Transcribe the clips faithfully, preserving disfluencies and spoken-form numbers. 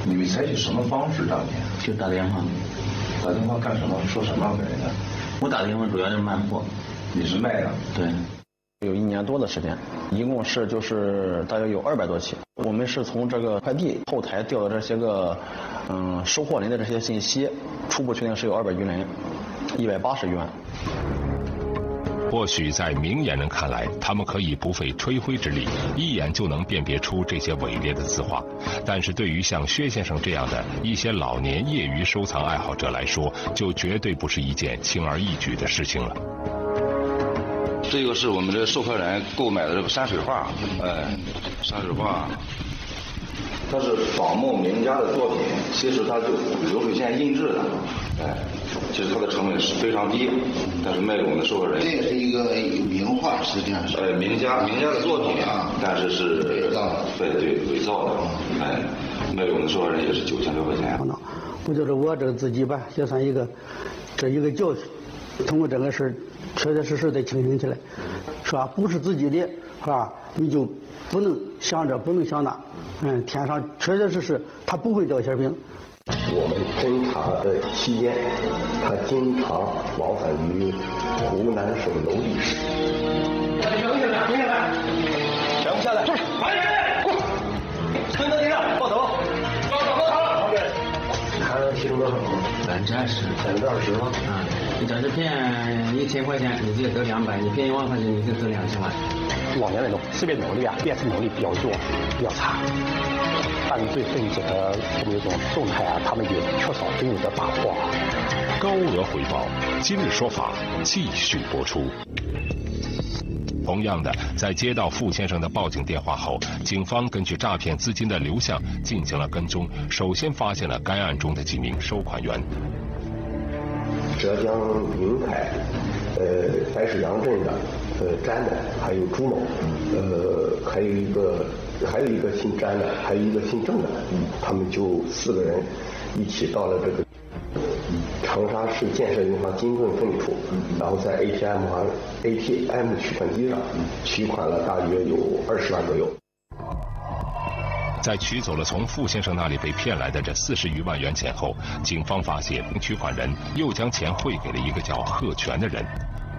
你们采取什么方式诈骗？ 就打电话。 打电话干什么？说什么给人家？ 我打电话主要是卖货。 你是卖的？ 对。 有一年多的时间，一共是就是大约有二百多起。我们是从这个快递后台调的这些个，嗯，收货人的这些信息，初步确定是有二百余人，一百八十余万。 或许在明眼人看来，他们可以不费吹灰之力，一眼就能辨别出这些伪劣的字画。但是对于像薛先生这样的一些老年业余收藏爱好者来说，就绝对不是一件轻而易举的事情了。 这个是我们的售客人购买的这个山水画，哎，山水画， 它是仿冒名家的作品，其实它就流水线印制的，哎，其实它的成本是非常低，但是卖给我们的售客人。 这个是一个名画，实际上是。 哎，名家名家的作品啊，但是是伪造的， 对对伪造的，哎，卖给我们的售客人也是九千多块钱。 我觉得我这个自己吧，也算一个这一个教训。通过这个事儿，确确实实得清醒起来，是吧？不是自己的，是吧？你就不能想着，不能想那。嗯，天上确确实实他不会掉馅饼。 我们侦查的期间，他经常往返于湖南省娄地市。 停下来，停下来， 全部下来， 就是来人，过，蹲到地上，抱头，抱头，抱头。 还能提出多少吗？ 百分之二十， 百分之二十吗？ 啊，你这是骗一千块钱，你就得两百；你骗一万块钱，你就得两千万。 老年人的识别能力啊、辨识能力比较弱，比较差。犯罪分子的这么一种动态啊，他们也缺少对应的把握。 高额回报，今日说法继续播出。同样的，在接到傅先生的报警电话后，警方根据诈骗资金的流向进行了跟踪，首先发现了该案中的几名收款员。 浙江宁凯，呃，白水洋镇的，呃，詹的，还有朱某，呃，还有一个，还有一个姓詹的，还有一个姓郑的，他们就四个人一起到了这个长沙市建设银行金盾分理处，然后在 A T M 行 A T M 取款机上取款了大约有二十万左右。 在取走了从傅先生那里被骗来的这四十余万元钱后，警方发现取款人又将钱汇给了一个叫贺全的人。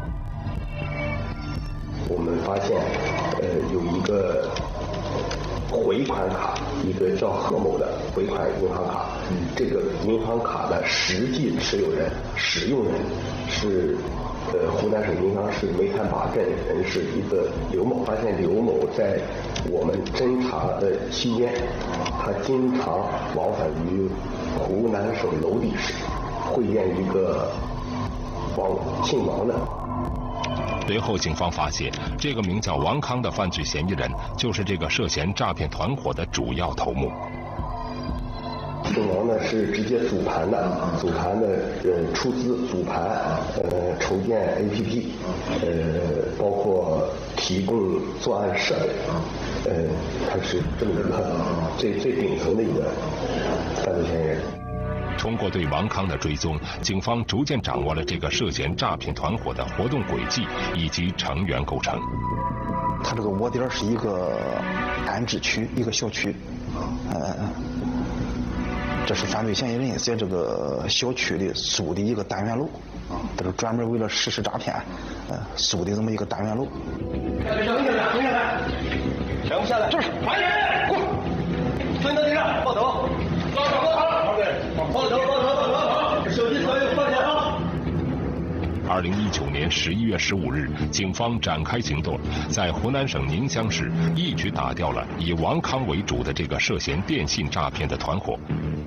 我们发现，呃，有一个回款卡，一个叫贺某的回款银行卡，这个银行卡的实际持有人、使用人是呃湖南省宁乡市煤炭坝镇人士一个刘某。发现刘某在我们侦查的期间，他经常往返于湖南省娄地市，会见一个王姓王的。 随后，警方发现，这个名叫王康的犯罪嫌疑人就是这个涉嫌诈骗团伙的主要头目。 姓王呢是直接组盘的，组盘的呃出资组盘，呃筹建 A P P， 呃包括提供作案设备，呃他是这么一个最最顶层的一个犯罪嫌疑人。 通过对王康的追踪，警方逐渐掌握了这个涉嫌诈骗团伙的活动轨迹以及成员构成。 他这个窝点是一个安置区，一个小区，呃，这是犯罪嫌疑人在这个小区里租的一个单元楼，这是专门为了实施诈骗，呃，租的这么一个单元楼。 停下来，停下来， 全部下来， 就是来人，过，蹲到地上，抱头，抱头，抱头。抱头，抱头，抱头，手机所有放下啊！ 二零一九年十一月十五日，警方展开行动，在湖南省宁乡市一举打掉了以王康为主的这个涉嫌电信诈骗的团伙。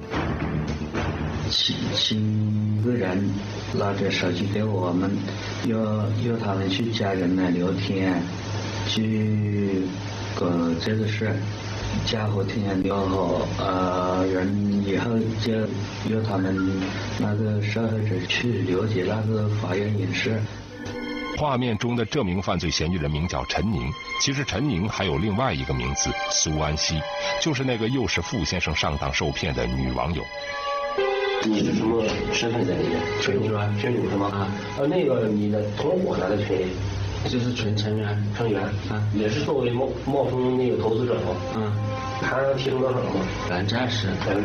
七七个人拿着手机给我们，要要他们去加人来聊天，去搞这个事。加后天聊好，呃，人以后就由他们那个受害者去了解那个法院隐私。 画面中的这名犯罪嫌疑人名叫陈宁，其实陈宁还有另外一个名字苏安熙，就是那个诱使傅先生上当受骗的女网友。 你是什么身份在里面？ 群主啊， 群主是吗？ 啊， 呃，那个你的同伙哪个群里？ 就是群成员， 成员啊， 也是作为冒冒充那个投资者吗？ 嗯， 还让提成多少吗？ 百分之二十， 百分之